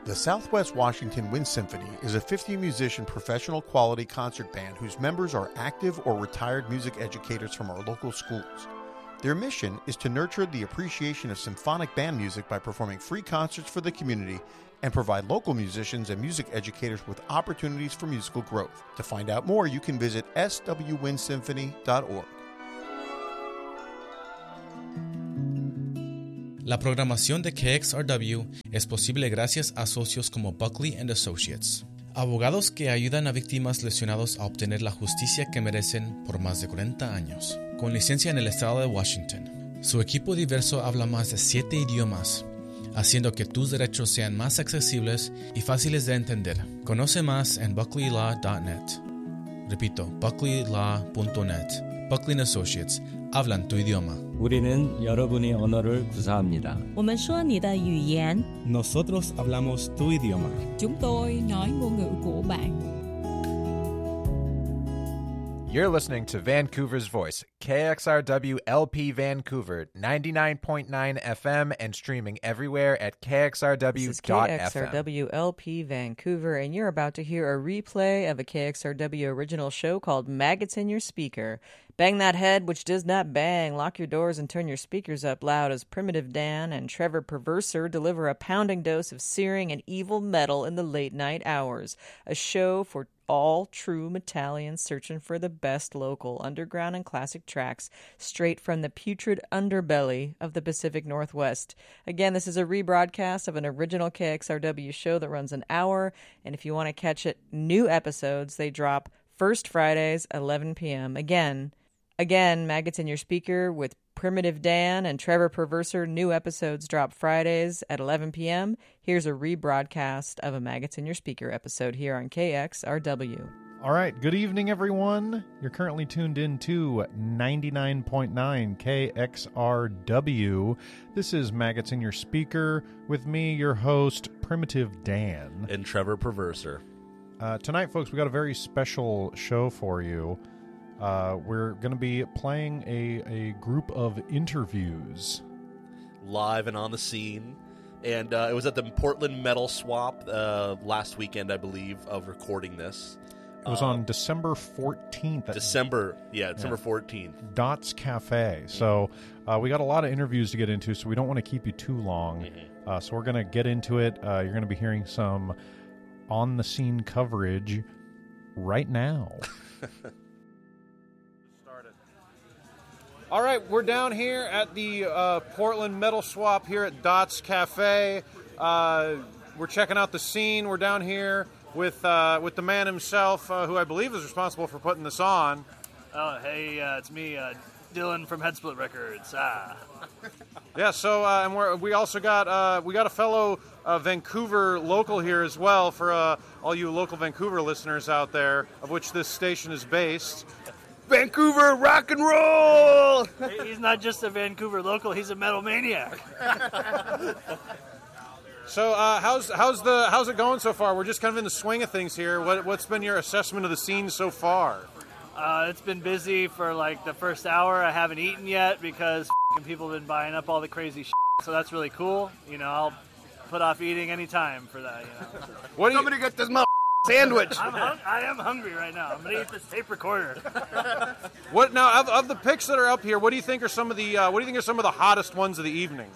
The Southwest Washington Wind Symphony is a 50-musician professional quality concert band whose members are active or retired music educators from our local schools. Their mission is to nurture the appreciation of symphonic band music by performing free concerts for the community and provide local musicians and music educators with opportunities for musical growth. To find out more, you can visit swwindsymphony.org. La programación de KXRW es posible gracias a socios como Buckley & Associates, abogados que ayudan a víctimas lesionados a obtener la justicia que merecen por más de 40 años, con licencia en el estado de Washington. Su equipo diverso habla más de 7 idiomas, haciendo que tus derechos sean más accesibles y fáciles de entender. Conoce más en buckleylaw.net. Repito, buckleylaw.net. Buckley & Associates. Hablan tu idioma. 우리는 여러분의 언어를 구사합니다. 我们说你的语言. Nosotros hablamos tu idioma. Chúng tôi nói ngôn ngữ của bạn. You're listening to Vancouver's Voice, KXRW LP Vancouver, 99.9 FM and streaming everywhere at KXRW.FM. This is KXRW LP Vancouver, and you're about to hear a replay of a KXRW original show called Maggots in Your Speaker. Bang that head which does not bang. Lock your doors and turn your speakers up loud as Primitive Dan and Trevor Perverser deliver a pounding dose of searing and evil metal in the late night hours. A show for all true Metallians searching for the best local underground and classic tracks straight from the putrid underbelly of the Pacific Northwest. Again, this is a rebroadcast of an original KXRW show that runs an hour, and if you want to catch it, new episodes, they drop first Fridays, 11 p.m. Again, Maggots in Your Speaker with Primitive Dan and Trevor Perverser. New episodes drop Fridays at 11 p.m. Here's a rebroadcast of a Maggots in Your Speaker episode here on KXRW. All right, good evening, everyone. You're currently tuned in to 99.9 KXRW. This is Maggots in Your Speaker with me, your host, Primitive Dan. And Trevor Perverser. Tonight, folks, we got a very special show for you. We're going to be playing a group of interviews. Live and on the scene. And it was at the Portland Metal Swap last weekend, I believe, of recording this. It was on December 14th. December 14th. Dots Cafe. So we got a lot of interviews to get into, so we don't want to keep you too long. Mm-hmm. So we're going to get into it. You're going to be hearing some on-the-scene coverage right now. All right, we're down here at the Portland Metal Swap here at Dots Cafe. We're checking out the scene. We're down here with the man himself, who I believe is responsible for putting this on. Oh, hey, it's me, Dylan from Headsplit Records. Yeah. So, and we also got a fellow Vancouver local here as well for all you local Vancouver listeners out there, of which this station is based. Vancouver rock and roll! He's not just a Vancouver local; he's a metal maniac. So, how's it going so far? We're just kind of in the swing of things here. What's been your assessment of the scene so far? It's been busy for like the first hour. I haven't eaten yet because people have been buying up all the crazy shit. So that's really cool. You know, I'll put off eating any time for that. You know. Somebody get this sandwich. I am hungry right now. I'm gonna eat this tape recorder. What now? Of the picks that are up here, what do you think are some of the hottest ones of the evening?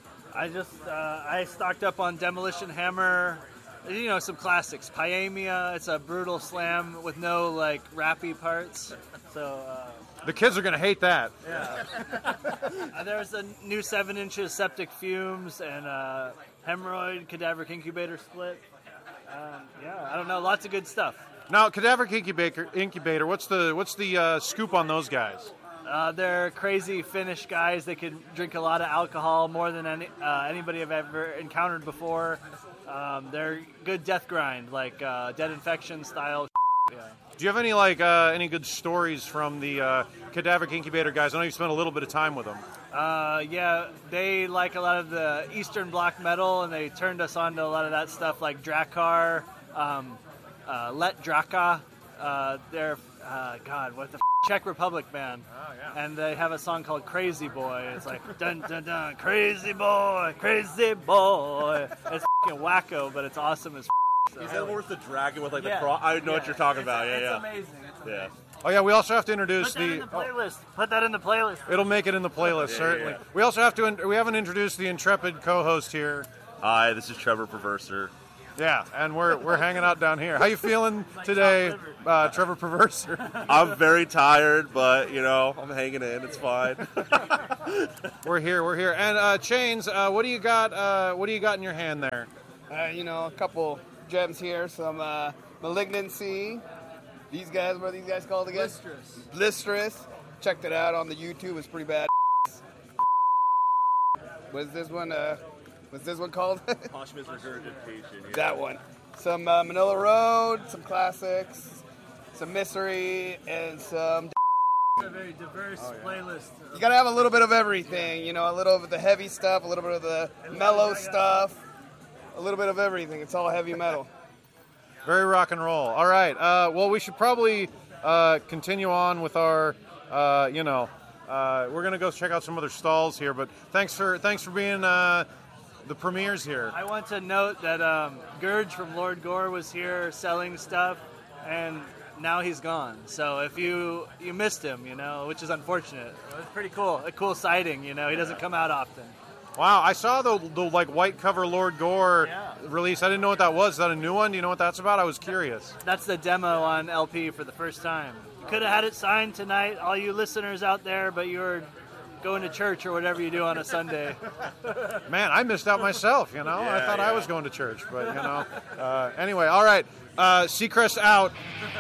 I stocked up on Demolition Hammer. You know, some classics. Pyamia. It's a brutal slam with no like rappy parts. So the kids are gonna hate that. Yeah. There's a new 7 inches Septic Fumes and Hemorrhoid Cadaveric Incubator split. I don't know. Lots of good stuff. Now, Cadaveric Incubator. What's the scoop on those guys? They're crazy Finnish guys. They can drink a lot of alcohol, more than anybody I've ever encountered before. They're good death grind, like Dead Infection style. Yeah. Do you have any good stories from the Cadaveric Incubator guys? I know you spent a little bit of time with them. Yeah, they like a lot of the Eastern Bloc metal, and they turned us on to a lot of that stuff, like Drakkar, Let Draka, They're Czech Republic band. Oh, yeah. And they have a song called Crazy Boy. It's like, dun dun dun, crazy boy, crazy boy. It's f***ing wacko, but it's awesome as f***. Is that where's the dragon with like the cross? I know what you're talking about. It's Yeah, amazing. It's amazing. yeah. Oh yeah, we also have to introduce Put that in the playlist. Put that in the playlist. It'll make it in the playlist, certainly. We also have to. We haven't introduced the intrepid co-host here. Hi, this is Trevor Perverser. Yeah, and we're hanging out down here. How you feeling today, Trevor Perverser? I'm very tired, but I'm hanging in. It's fine. We're here. And Chains, what do you got? What do you got in your hand there? A couple gems here. Some Malignancy. These guys, what are these guys called again? Blisterous. Checked it out on the YouTube. It's pretty bad. What's this one called? Posthumous regurgitation. Yeah. That one. Some Manila Road, some classics, some Mystery, and some... It's a very diverse playlist. You gotta have a little bit of everything, a little of the heavy stuff, a little bit of the mellow stuff, a little bit of everything. It's all heavy metal. Very rock and roll. All right. Well, we should probably continue on with our, we're gonna go check out some other stalls here. But thanks for being the premieres here. I want to note that Gurge from Lord Gore was here selling stuff, and now he's gone. So if you missed him, which is unfortunate. It's pretty cool. A cool sighting. He doesn't come out often. Wow, I saw the white cover Lord Gore release. I didn't know what that was. Is that a new one? Do you know what that's about? I was curious. That's the demo on LP for the first time. You could have had it signed tonight, all you listeners out there, but you're going to church or whatever you do on a Sunday. Man, I missed out myself, I thought I was going to church, but, anyway, all right. Seacrest out.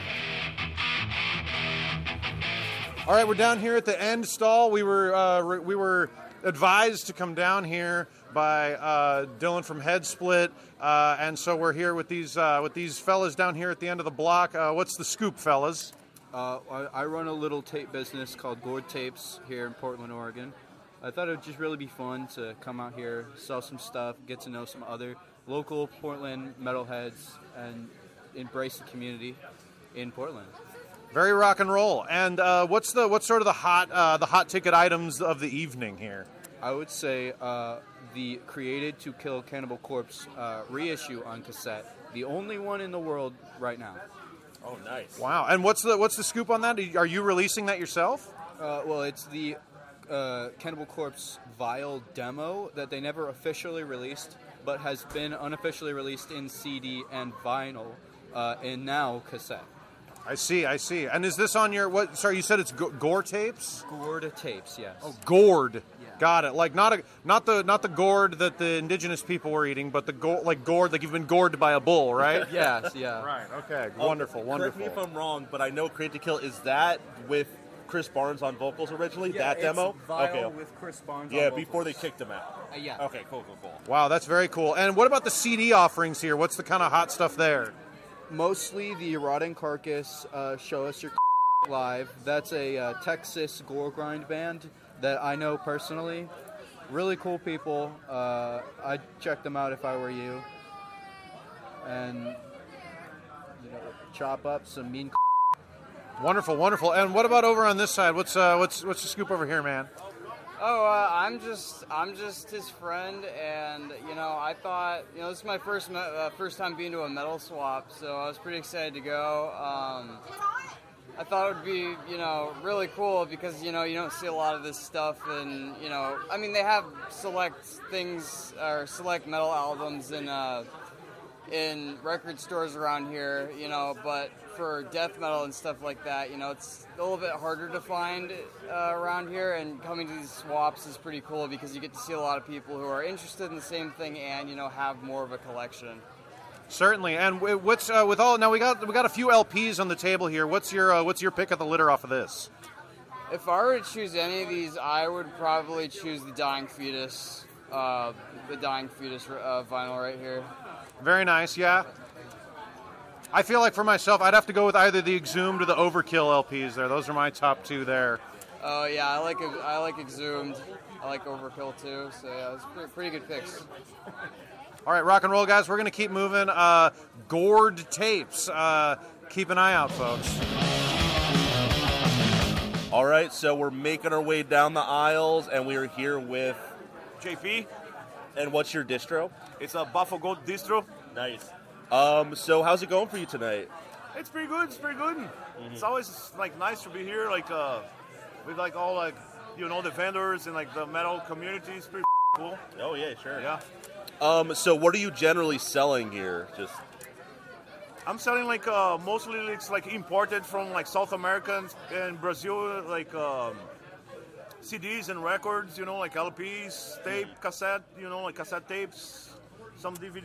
All right, we're down here at the end stall. We were advised to come down here by Dylan from Head Split, and so we're here with these fellas down here at the end of the block. What's the scoop, fellas? I run a little tape business called Gourd Tapes here in Portland, Oregon. I thought it would just really be fun to come out here, sell some stuff, get to know some other local Portland metalheads, and embrace the community in Portland. Very rock and roll. And what's sort of the hot ticket items of the evening here? I would say the Created to Kill Cannibal Corpse reissue on cassette, the only one in the world right now. Oh, nice! Wow. And what's the scoop on that? Are you releasing that yourself? Well, it's the Cannibal Corpse Vile demo that they never officially released, but has been unofficially released in CD and vinyl, and now cassette. I see. And is this on your what? Sorry, you said it's Gore Tapes? Gourd Tapes, yes. Oh, gourd. Yeah. Got it. Like not the gourd that the indigenous people were eating, but the gourd like you've been gored by a bull, right? Yes. Yeah. Right. Okay. Wonderful. Correct me if I'm wrong, but I know Create to Kill is that with Chris Barnes on vocals originally. Yeah, that demo. It's Vile with Chris Barnes. Yeah, on vocals. before they kicked him out. Yeah. Okay. Cool. Wow, that's very cool. And what about the CD offerings here? What's the kind of hot stuff there? Mostly the Rotting Carcass, Show Us Your Live. That's a Texas gore grind band that I know personally. Really cool people. I'd check them out if I were you. And chop up some mean. Wonderful. And what about over on this side? What's the scoop over here, man? Oh, I'm just his friend, and I thought this is my first time being to a metal swap, so I was pretty excited to go. I thought it would be really cool because you don't see a lot of this stuff, and I mean they have select things or select metal albums in record stores around here, but for death metal and stuff like that, it's a little bit harder to find around here, and coming to these swaps is pretty cool because you get to see a lot of people who are interested in the same thing and, have more of a collection. Certainly. And what's with all now we got a few LPs on the table here. What's your pick of the litter off of this? If I were to choose any of these, I would probably choose the Dying Fetus vinyl right here. Very nice, yeah. I feel like for myself, I'd have to go with either the Exhumed or the Overkill LPs there. Those are my top two there. Oh, yeah, I like Exhumed. I like Overkill, too. So, yeah, it's pretty good picks. All right, rock and roll, guys. We're going to keep moving. Gourd Tapes. keep an eye out, folks. All right, so we're making our way down the aisles, and we are here with JP. And what's your distro? It's a Buffalo Gold distro. Nice. So how's it going for you tonight? It's pretty good. It's pretty good. Mm-hmm. It's always like nice to be here, like with like all like the vendors and like the metal community. It's pretty cool. Oh yeah, sure. Yeah. So what are you generally selling here? I'm selling like mostly it's like imported from like South America and Brazil, like CDs and records, like LPs, tape, cassette, like cassette tapes, some DVD